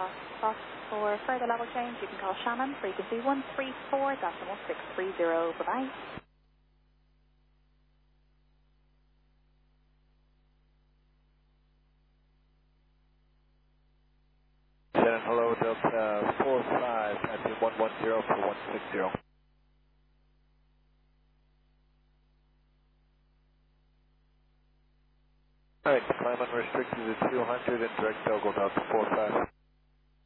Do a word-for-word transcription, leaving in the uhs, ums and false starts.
cross cross. For further level change, you can call Shannon, frequency one three four decimal six three zero. Bye-bye. Shannon, hello, Delta four five, passing one one zero for one six zero. Alright, climb unrestricted to two hundred and direct Belgo Delta four five.